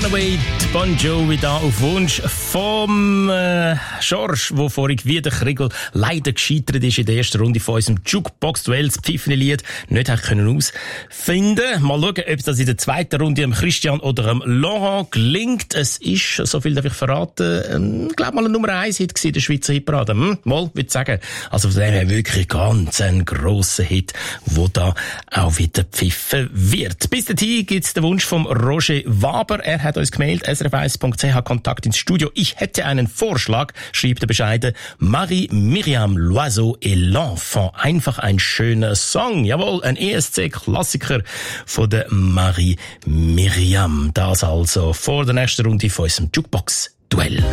Runaway, Bon Jovi da auf Wunsch vom Schorsch, wo vorig wie der Kriegel leider gescheitert ist in der ersten Runde von unserem Jukebox-Duell, das pfiffene Lied nicht hat können ausfinden. Mal schauen, ob das in der zweiten Runde dem Christian oder dem Laurent gelingt. Es ist, so viel darf ich verraten, glaube mal ein Nummer 1 Hit gewesen, der Schweizer Hitparade. Mal, würde ich sagen. Also von dem her wirklich ganz ein grosser Hit, wo da auch wieder pfiffen wird. Bis dahin gibt's den Wunsch vom Roger Waber. Er hat uns gemeldet, srf1.ch, Kontakt ins Studio. Ich hätte einen Vorschlag, schreibt der bescheiden Marie-Myriam Loiseau et l'Enfant. Einfach ein schöner Song. Jawohl, ein ESC-Klassiker von der Marie-Myriam. Das also vor der nächsten Runde von unserem Jukebox-Duell.